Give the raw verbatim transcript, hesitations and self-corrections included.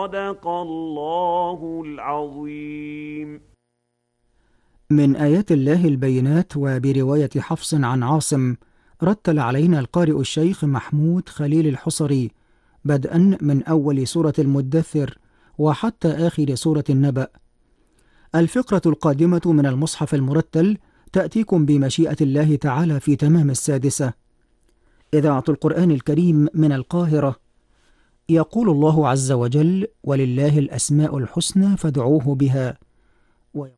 صدق الله العظيم. من آيات الله البينات، وبرواية حفص عن عاصم، رتل علينا القارئ الشيخ محمود خليل الحصري بدءا من أول سورة المدثر وحتى آخر سورة النبأ. الفقرة القادمة من المصحف المرتل تأتيكم بمشيئة الله تعالى في تمام السادسة. إذاعة القرآن الكريم من القاهرة. يقول الله عز وجل: ولله الأسماء الحسنى فادعوه بها